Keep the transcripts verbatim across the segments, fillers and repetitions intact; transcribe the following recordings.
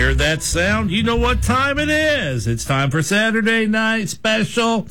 hear that sound? You know what time it is. It's time for Saturday Night Special.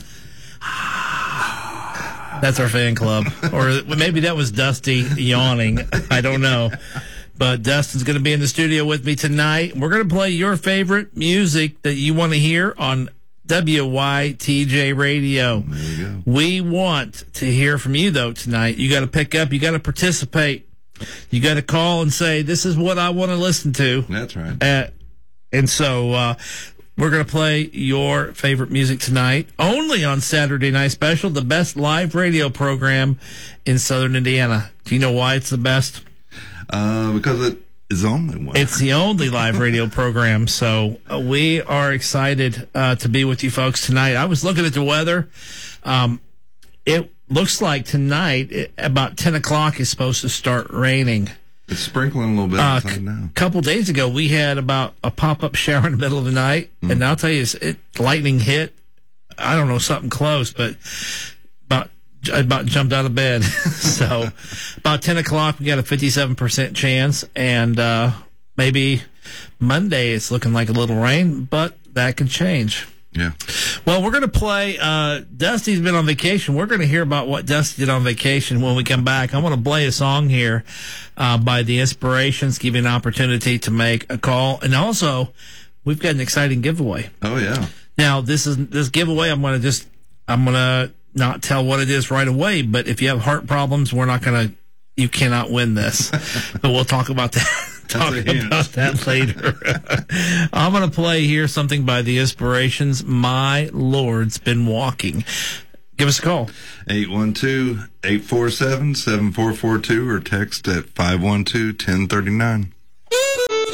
That's our fan club. Or maybe that was Dusty yawning. I don't know. But Dustin's going to be in the studio with me tonight. We're going to play your favorite music that you want to hear on W Y T J Radio. There you go. We want to hear from you, though, tonight. You got to pick up. You got to participate. You got to call and say, this is what I want to listen to. That's right. Uh, and so uh, we're going to play your favorite music tonight, only on Saturday Night Special, the best live radio program in Southern Indiana. Do you know why it's the best? Uh, because it is the only one. It's the only live radio program. So uh, we are excited uh, to be with you folks tonight. I was looking at the weather. Um, it looks like tonight, it, about ten o'clock, is supposed to start raining. It's sprinkling a little bit Uh, outside now. A couple days ago, we had about a pop-up shower in the middle of the night. Mm. And I'll tell you, it, lightning hit, I don't know, something close, but about I about jumped out of bed. So about ten o'clock, we got a fifty-seven percent chance. And uh, maybe Monday it's looking like a little rain, but that can change. Yeah. Well, we're going to play. Uh, Dusty's been on vacation. We're going to hear about what Dusty did on vacation when we come back. I want to play a song here uh, by The Inspirations, give you an opportunity to make a call. And also, we've got an exciting giveaway. Oh, yeah. Now, this is this giveaway, I'm going to just, I'm going to not tell what it is right away, but if you have heart problems, we're not going to, you cannot win this. But we'll talk about that. Talk about that later. I'm going to play here something by The Inspirations, My Lord's Been Walking. Give us a call. eight one two, eight four seven, seven four four two or text at five one two, one zero three nine.